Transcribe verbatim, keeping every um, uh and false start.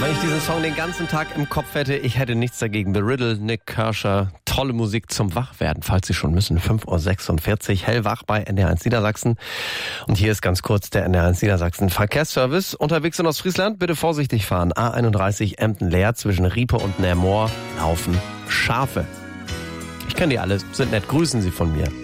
Wenn ich diesen Song den ganzen Tag im Kopf hätte, ich hätte nichts dagegen. The Riddle, Nick Kershaw, tolle Musik zum Wachwerden, falls Sie schon müssen. fünf Uhr sechsundvierzig, hellwach bei N D R eins Niedersachsen. Und hier ist ganz kurz der N D R eins Niedersachsen Verkehrsservice. Unterwegs in Ostfriesland, bitte vorsichtig fahren. A einunddreißig Emden leer, zwischen Riepe und Nermoor laufen Schafe. Ich kenne die alle, sind nett, grüßen Sie von mir.